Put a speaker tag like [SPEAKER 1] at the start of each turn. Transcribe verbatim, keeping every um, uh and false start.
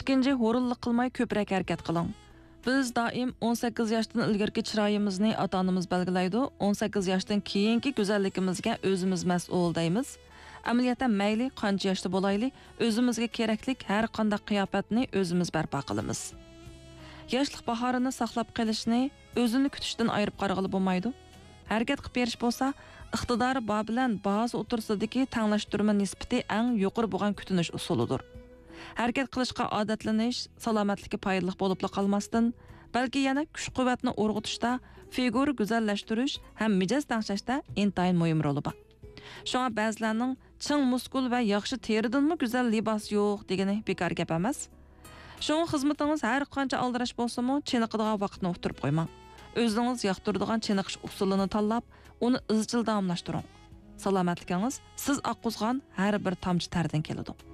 [SPEAKER 1] ikkinchi horullik qilmay ko'proq harakat qiling. Biz doim o'n sakkiz yoshdan ilgirki chiroyimizni ota-onamiz belgilaydi. o'n sakkiz yoshdan keyingi go'zalligimizga o'zimiz mas'ul deymiz. Amaliyotda mayli qancha yoshda bo'layli, o'zimizga keraklik har qanday qiyofatni o'zimiz barpo qilamiz. Yoshlik bahorini saqlab qolishni o'zini kutishdan ayirib qarag'ili bo'lmaydi. Harakat qilib berish bo'lsa, iqtidori bor bilan ba'zi o'tirsidagi tanglashtirma nisbati eng yuqori bo'lgan kutinish usulidir. Harakat qilishga odatlanish salomatlikka foydali bo'lib qolmasdan, balki yana kuch-quvvatni o'rg'itishda, figur go'zallashtirish ham mijoz tanglashda intayin muhim roli bor. Shunga ba'zilarning ching muskul va yaxshi teridanmi go'zal libos yo'q degani bekor gap emas. Shunga xizmatingiz har qancha aldirash bo'lsa-mu, chiniqadigan vaqtni o'tirib qo'ymang. O'zingiz yoqtiradigan chiniqish usulini tanlab, uni izchil davomlashtiring. Salomatligingiz siz oqquzgan har bir tomchi tardan keladi.